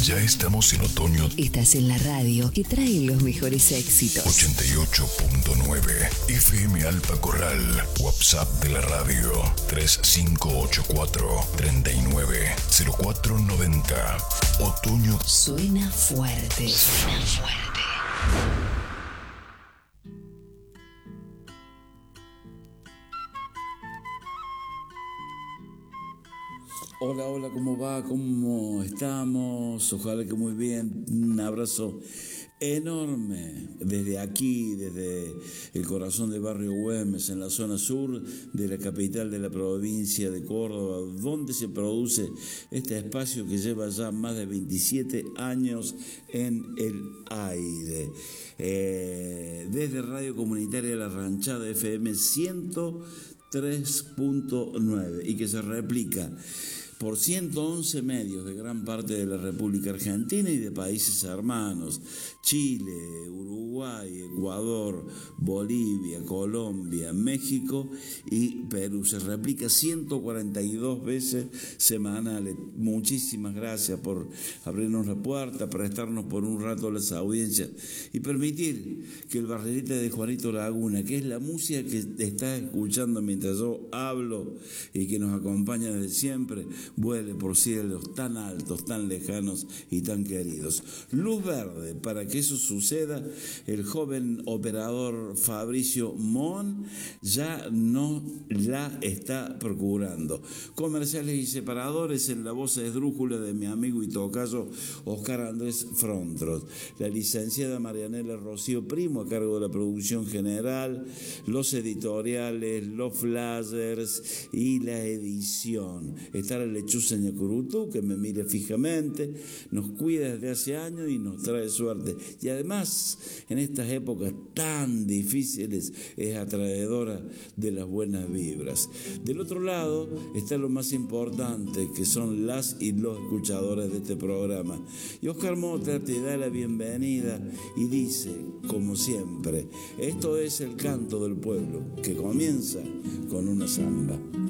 Ya estamos en otoño. Estás en la radio que trae los mejores éxitos. 88.9 FM Alpa Corral. WhatsApp de la radio 3584-390490. Otoño Suena fuerte. Suena fuerte. Hola, hola, ¿cómo va? ¿Cómo estamos? Ojalá que muy bien. Un abrazo enorme desde aquí, desde el corazón del barrio Güemes, en la zona sur de la capital de la provincia de Córdoba, donde se produce este espacio que lleva ya más de 27 años en el aire. Desde Radio Comunitaria La Ranchada FM 103.9 y que se replica por 111 medios de gran parte de la República Argentina y de países hermanos: Chile, Uruguay, Ecuador, Bolivia, Colombia, México y Perú. Se replica 142 veces semanales. Muchísimas gracias por abrirnos la puerta, prestarnos por un rato las audiencias y permitir que el barrilete de Juanito Laguna, que es la música que está escuchando mientras yo hablo y que nos acompaña desde siempre, vuele por cielos tan altos, tan lejanos y tan queridos. Luz verde para que eso suceda. El joven operador Fabricio Mon ya no la está procurando. Comerciales y separadores en la voz esdrújula de mi amigo y tocayo Oscar Andrés Frontros. La licenciada Marianela Rocío Primo a cargo de la producción general, los editoriales, los flyers y la edición. Está la lechuza Ñacurutú, que me mira fijamente, nos cuida desde hace años y nos trae suerte. Y además, en estas épocas tan difíciles, es atraedora de las buenas vibras. Del otro lado está lo más importante, que son las y los escuchadores de este programa. Y Oscar Mota te da la bienvenida y dice, como siempre, esto es el canto del pueblo, que comienza con una samba.